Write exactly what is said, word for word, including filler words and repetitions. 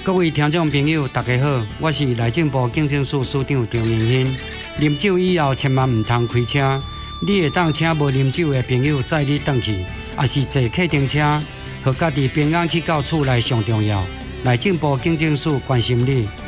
各位听众朋友，大家好，我是内政部警政署署长张明兴。啉酒以后，千万唔通开车。你会当请无啉酒的朋友载你返去，也是坐客停车，互家己平安去到厝内上重要。内政部警政署关心你。